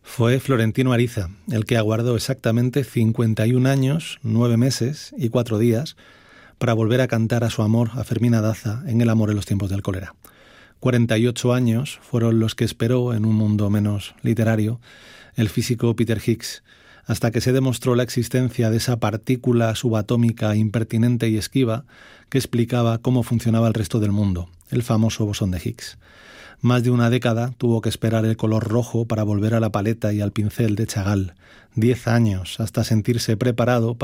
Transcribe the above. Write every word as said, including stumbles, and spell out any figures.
Fue Florentino Ariza el que aguardó exactamente cincuenta y un años, nueve meses y cuatro días para volver a cantar a su amor a Fermina Daza en El amor en los tiempos del cólera. cuarenta y ocho años fueron los que esperó, en un mundo menos literario, el físico Peter Higgs, hasta que se demostró la existencia de esa partícula subatómica impertinente y esquiva que explicaba cómo funcionaba el resto del mundo, el famoso bosón de Higgs. Más de una década tuvo que esperar el color rojo para volver a la paleta y al pincel de Chagall. Diez años hasta sentirse preparado para